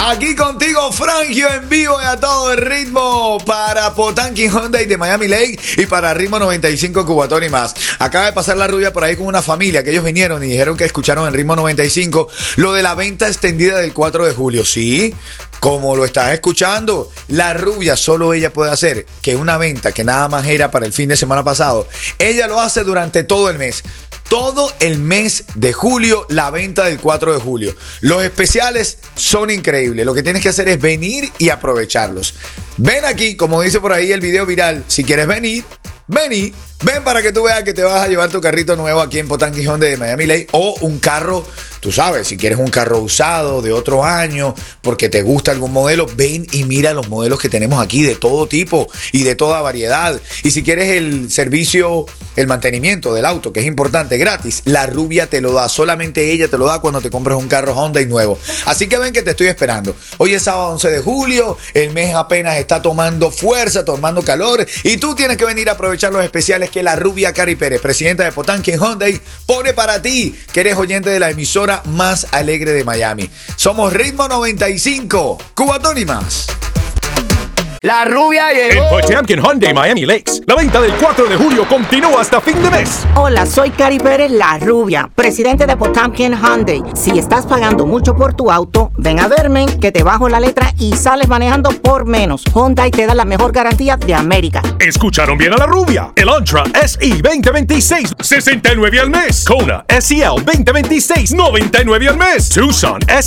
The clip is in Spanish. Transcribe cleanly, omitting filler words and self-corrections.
Aquí contigo, Frangio, en vivo y a todo el ritmo para Potanquín Hyundai de Miami Lake y para Ritmo 95 Cubatón y más. Acaba de pasar la rubia por ahí con una familia que ellos vinieron y dijeron que escucharon en Ritmo 95 lo de la venta extendida del 4 de julio. Sí, como lo estás escuchando, la rubia solo ella puede hacer que una venta que nada más era para el fin de semana pasado, ella lo hace durante todo el mes. Todo el mes de julio, la venta del 4 de julio. Los especiales son increíbles. Lo que tienes que hacer es venir y aprovecharlos. Ven aquí, como dice por ahí el video viral. Si quieres venir, vení. Ven para que tú veas que te vas a llevar tu carrito nuevo aquí en Potanquín Hyundai de Miami Lake. O un carro, tú sabes, si quieres un carro usado de otro año, porque te gusta algún modelo, ven y mira los modelos que tenemos aquí de todo tipo y de toda variedad. Y si quieres el servicio, el mantenimiento del auto, que es importante, gratis, la rubia te lo da. Solamente ella te lo da cuando te compras un carro Hyundai nuevo. Así que ven que te estoy esperando. Hoy es sábado 11 de julio, el mes apenas está tomando fuerza, tomando calor, y tú tienes que venir a aprovechar los especiales que la rubia Cari Pérez, presidenta de Potanquín Hyundai, pone para ti, que eres oyente de la emisora más alegre de Miami. Somos Ritmo 95, Cubatón y más. La rubia llegó. En Potanquín Hyundai Miami Lakes, la venta del 4 de julio continúa hasta fin de mes. Hola, soy Cari Pérez, la rubia, presidente de Potanquín Hyundai. Si estás pagando mucho por tu auto, ven a verme, que te bajo la letra y sales manejando por menos. Hyundai te da la mejor garantía de América. Escucharon bien a la rubia. El Elantra SE 2026, 69 al mes. Kona SEL 2026, 99 al mes. Tucson